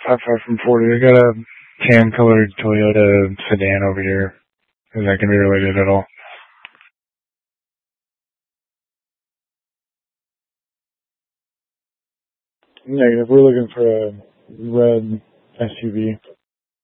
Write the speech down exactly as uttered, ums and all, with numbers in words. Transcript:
Five five from forty. I got a tan colored Toyota sedan over here. Is that gonna be related at all? Negative. We're looking for a red S U V.